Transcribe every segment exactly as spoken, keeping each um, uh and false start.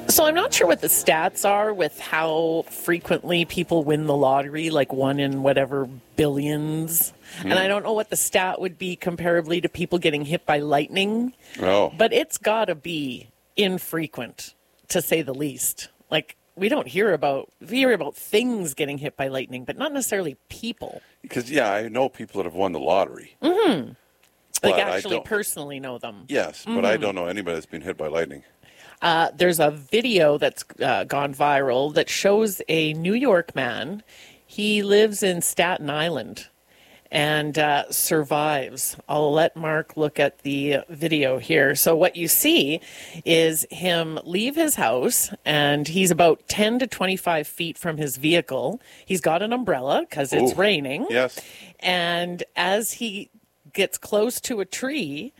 So I'm not sure what the stats are with how frequently people win the lottery, like one in whatever billions. Mm. And I don't know what the stat would be comparably to people getting hit by lightning. Oh. But it's got to be infrequent, to say the least. Like, we don't hear about, we hear about things getting hit by lightning, but not necessarily people. Because, yeah, I know people that have won the lottery. Mm-hmm. Like, actually I personally know them. Yes, but mm-hmm. I don't know anybody that's been hit by lightning. Uh, there's a video that's uh, gone viral that shows a New York man. He lives in Staten Island and uh, survives. I'll let Mark look at the video here. So what you see is him leave his house, and he's about ten to twenty-five feet from his vehicle. He's got an umbrella because it's raining. Yes. And as he gets close to a tree,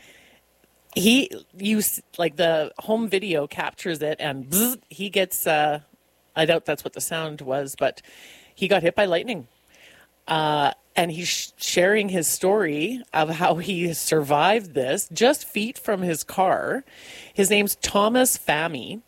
he you like the home video captures it, and bzz, he gets uh I doubt that's what the sound was, but he got hit by lightning. Uh and he's sh- sharing his story of how he survived this just feet from his car. His name's Thomas Fahmy.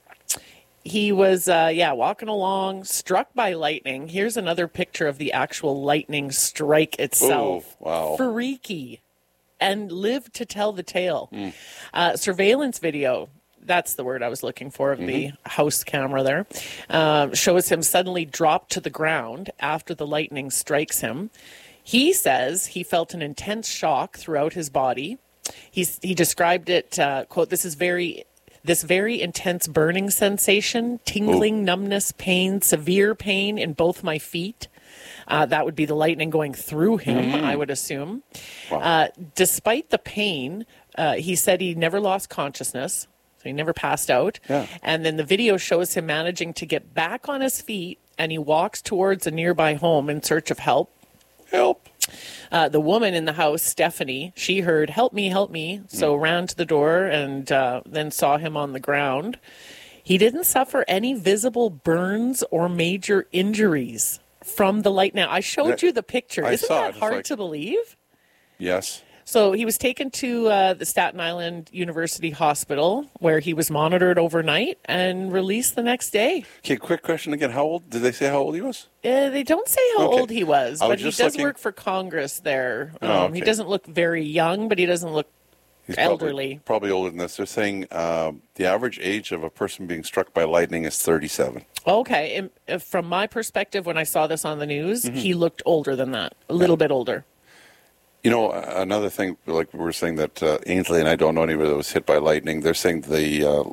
He was uh yeah walking along, struck by lightning. Here's another picture of the actual lightning strike itself. Oh, wow. Freaky. And lived to tell the tale. Mm. Uh, surveillance video, that's the word I was looking for, of mm-hmm. the house camera there, um, shows him suddenly drop to the ground after the lightning strikes him. He says he felt an intense shock throughout his body. He's, he described it, uh, quote, this is very... This very intense burning sensation, tingling, Ooh. numbness, pain, severe pain in both my feet. Uh, that would be the lightning going through him, mm. I would assume. Wow. Uh, despite the pain, uh, he said he never lost consciousness, so he never passed out. Yeah. And then the video shows him managing to get back on his feet, and he walks towards a nearby home in search of help. Help. Uh, the woman in the house, Stephanie, she heard, help me, help me, so mm. ran to the door and uh, then saw him on the ground. He didn't suffer any visible burns or major injuries from the light. Now, I showed that, you the picture. I Isn't saw that it. hard like, to believe? Yes. So he was taken to uh, the Staten Island University Hospital, where he was monitored overnight and released the next day. Okay, quick question again. How old? Did they say how old he was? Uh, they don't say how okay. old he was, was but he does looking... work for Congress there. Um, oh, okay. He doesn't look very young, but he doesn't look He's elderly. Probably, probably older than this. They're saying uh, the average age of a person being struck by lightning is thirty-seven. Okay. And, uh, from my perspective, when I saw this on the news, mm-hmm. he looked older than that, a little yeah. bit older. You know, another thing, like we were saying that uh, Ainsley and I don't know anybody that was hit by lightning. They're saying the uh,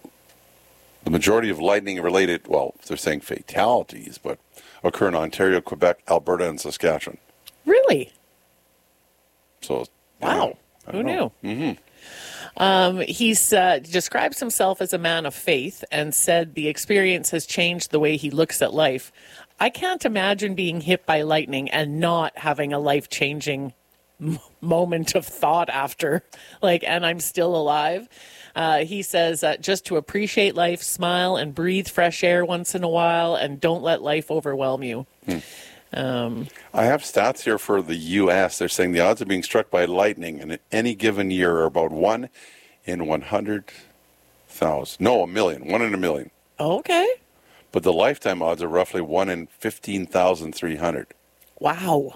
the majority of lightning-related, well, they're saying fatalities, but occur in Ontario, Quebec, Alberta, and Saskatchewan. Really? So, wow. Who know. knew? Mm-hmm. Um, he uh, describes himself as a man of faith and said the experience has changed the way he looks at life. I can't imagine being hit by lightning and not having a life-changing moment of thought after, like, and I'm still alive. Uh, he says uh, just to appreciate life, smile, and breathe fresh air once in a while, and don't let life overwhelm you. Hmm. Um, I have stats here for the U S. They're saying the odds of being struck by lightning in any given year are about one in one hundred thousand. No, a million. One in a million. Okay. But the lifetime odds are roughly one in fifteen thousand three hundred. Wow.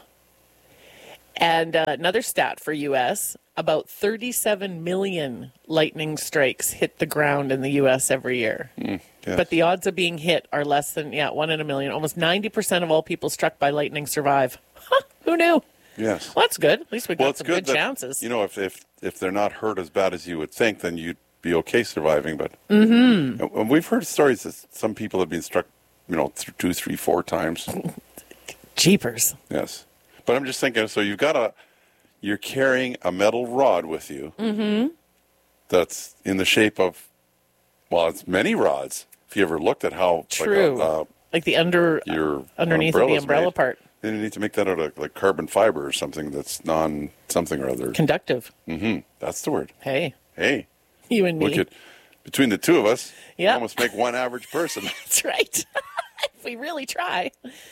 And uh, another stat for U S, about thirty-seven million lightning strikes hit the ground in the U S every year. Mm, yes. But the odds of being hit are less than, yeah, one in a million. Almost ninety percent of all people struck by lightning survive. Huh, who knew? Yes. Well, that's good. At least we got well, some good, good that, chances. You know, if, if if they're not hurt as bad as you would think, then you'd be okay surviving. But mm-hmm. and we've heard stories that some people have been struck, you know, th- two, three, four times. Jeepers. Yes. But I'm just thinking, so you've got a, you're carrying a metal rod with you mm-hmm. that's in the shape of, well, it's many rods. If you ever looked at how, true, like, a, uh, like the under your underneath of the umbrella made, part. then you need to make that out of like carbon fiber or something that's non something or other. Conductive. Mm-hmm. That's the word. Hey. Hey. You and me. Look at, between the two of us, yep. we almost make one average person. That's right. If we really try.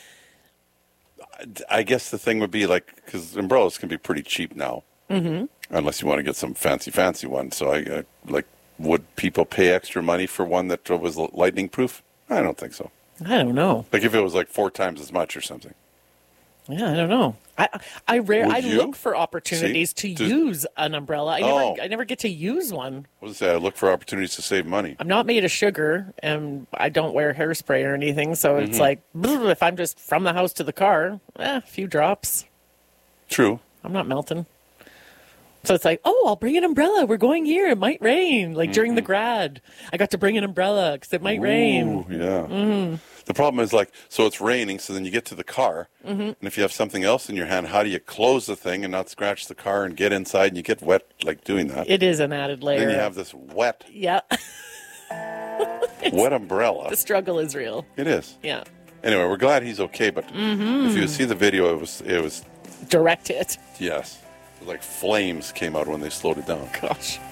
I guess the thing would be like, because umbrellas can be pretty cheap now, mm-hmm. unless you want to get some fancy, fancy one. So I, I like would people pay extra money for one that was lightning proof? I don't think so. I don't know. Like if it was like four times as much or something. Yeah, I don't know. I I rare Would I you? look for opportunities See? to To- use an umbrella. I Oh. never I never get to use one. What does that? I look for opportunities to save money. I'm not made of sugar, and I don't wear hairspray or anything, so Mm-hmm. it's like "Bleh," if I'm just from the house to the car, eh, a few drops. True. I'm not melting. So it's like, oh, I'll bring an umbrella. We're going here. It might rain. Like during the grad, I got to bring an umbrella because it might rain. Ooh, yeah. The problem is like, so it's raining, so then you get to the car, and if you have something else in your hand, how do you close the thing and not scratch the car and get inside and you get wet like doing that? It is an added layer. Then you have this wet, yeah. wet umbrella. The struggle is real. It is. Yeah. Anyway, we're glad he's okay, but if you see the video, it was, it was, Direct hit. yes, it was like flames came out when they slowed it down. Gosh.